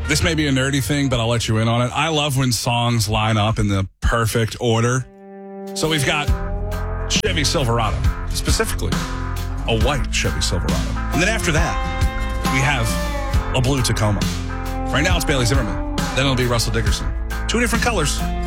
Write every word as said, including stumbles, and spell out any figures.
This may be a nerdy thing, but I'll let you in on it. I love when songs line up in the perfect order. So we've got Chevy Silverado, specifically a white Chevy Silverado. And then after that, we have a blue Tacoma. Right now it's Bailey Zimmerman. Then it'll be Russell Dickerson. Two different colors.